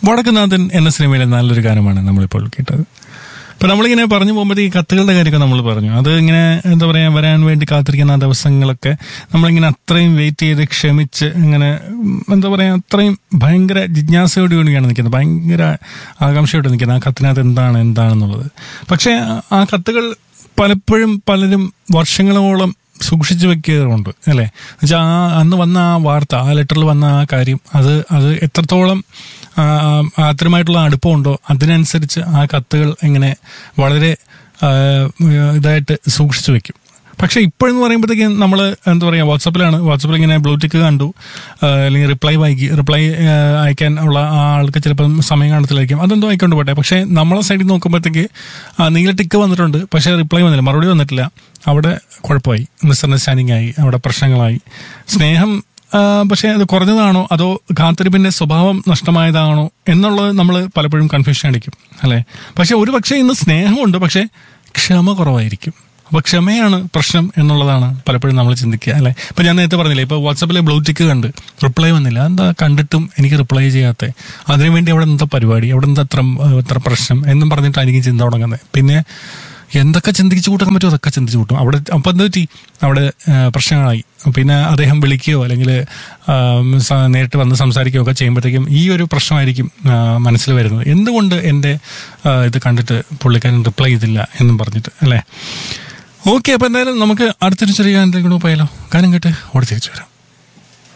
വടക്കുന്നാഥൻ എന്ന സിനിമയിലെ നല്ലൊരു ഗാനമാണ് നമ്മളിപ്പോൾ കേട്ടത്. ഇപ്പം നമ്മളിങ്ങനെ പറഞ്ഞു പോകുമ്പോഴത്തേ ഈ കത്തുകളുടെ കാര്യമൊക്കെ നമ്മൾ പറഞ്ഞു. അത് ഇങ്ങനെ എന്താ പറയുക, വരാൻ വേണ്ടി കാത്തിരിക്കുന്ന ആ ദിവസങ്ങളൊക്കെ നമ്മളിങ്ങനെ അത്രയും വെയിറ്റ് ചെയ്ത് ക്ഷമിച്ച് ഇങ്ങനെ എന്താ പറയുക, അത്രയും ഭയങ്കര ജിജ്ഞാസയോടുകൂടിയാണ് നിൽക്കുന്നത്, ഭയങ്കര ആകാംക്ഷയോടെ നിൽക്കുന്നത് ആ കത്തിനകത്ത് എന്താണെന്നുള്ളത്. പക്ഷേ ആ കത്തുകൾ പലപ്പോഴും പലരും വർഷങ്ങളോളം സൂക്ഷിച്ചു വെക്കാറുണ്ട് അല്ലേ. എന്നുവെച്ചാൽ അന്ന് വന്ന ആ വാർത്ത, ആ ലെറ്ററിൽ വന്ന ആ കാര്യം, അത് എത്രത്തോളം അത്തരമായിട്ടുള്ള അടുപ്പമുണ്ടോ അതിനനുസരിച്ച് ആ കത്തുകൾ ഇങ്ങനെ വളരെ ഇതായിട്ട് സൂക്ഷിച്ചു വെക്കും. പക്ഷെ ഇപ്പോഴെന്ന് പറയുമ്പോഴത്തേക്കും നമ്മൾ എന്താ പറയുക, വാട്സപ്പിൽ ഇങ്ങനെ ബ്ലൂടിക്ക് കണ്ടു, അല്ലെങ്കിൽ റിപ്ലൈ അയക്കാൻ ഉള്ള ആ ആൾക്ക് ചിലപ്പം സമയം കാണത്തിലായിരിക്കും, അതെന്തോ ആയിക്കൊണ്ട് പോട്ടെ. പക്ഷേ നമ്മളെ സൈഡിൽ നോക്കുമ്പോഴത്തേക്ക് നീല ടിക്ക് വന്നിട്ടുണ്ട്, പക്ഷേ റിപ്ലൈ വന്നില്ല, മറുപടി വന്നിട്ടില്ല. അവിടെ കുഴപ്പമായി, മിസ്അണ്ടർസ്റ്റാൻഡിങ് ആയി, അവിടെ പ്രശ്നങ്ങളായി. സ്നേഹം പക്ഷേ അത് കുറഞ്ഞതാണോ അതോ കാത്തിരിപ്പിന്റെ സ്വഭാവം നഷ്ടമായതാണോ എന്നുള്ളത് നമ്മൾ പലപ്പോഴും കൺഫ്യൂഷൻ അടിക്കും അല്ലേ. പക്ഷെ ഒരു പക്ഷേ ഇന്ന് സ്നേഹമുണ്ട്, പക്ഷെ ക്ഷമ കുറവായിരിക്കും. അപ്പോൾ ക്ഷമയാണ് പ്രശ്നം എന്നുള്ളതാണ് പലപ്പോഴും നമ്മൾ ചിന്തിക്കുക അല്ലേ. ഇപ്പം ഞാൻ നേരത്തെ പറഞ്ഞില്ലേ, ഇപ്പോൾ വാട്സപ്പിലെ ബ്ലൂടിക്ക് കണ്ട് റിപ്ലൈ വന്നില്ല, എന്താ കണ്ടിട്ടും എനിക്ക് റിപ്ലൈ ചെയ്യാത്തത്, അതിനുവേണ്ടി അവിടെ എന്താ പരിപാടി, അവിടെ എന്താ എത്ര പ്രശ്നം എന്നും പറഞ്ഞിട്ടായിരിക്കും ചിന്ത തുടങ്ങുന്നത്. പിന്നെ എന്തൊക്കെ ചിന്തിച്ചു കൂട്ടാൻ പറ്റുമോ അതൊക്കെ ചിന്തിച്ചു കൂട്ടും. അവിടെ അപ്പം എന്താ പറ്റി, അവിടെ പ്രശ്നങ്ങളായി. പിന്നെ അദ്ദേഹം വിളിക്കുകയോ അല്ലെങ്കിൽ നേരിട്ട് വന്ന് സംസാരിക്കുകയോ ഒക്കെ ചെയ്യുമ്പോഴത്തേക്കും ഈ ഒരു പ്രശ്നമായിരിക്കും മനസ്സിൽ വരുന്നത്. എന്തുകൊണ്ട് എൻ്റെ ഇത് കണ്ടിട്ട് പുള്ളിക്കാരൻ റിപ്ലൈ ചെയ്തില്ല എന്നും പറഞ്ഞിട്ട് അല്ലേ. ഓക്കെ, അപ്പം എന്തായാലും നമുക്ക് അടുത്തൊരു ചെറിയ ഗാനത്തിലേക്ക് പോയാലോ. ഗാനം കേട്ട് ഓടി തിരിച്ചു വരാം.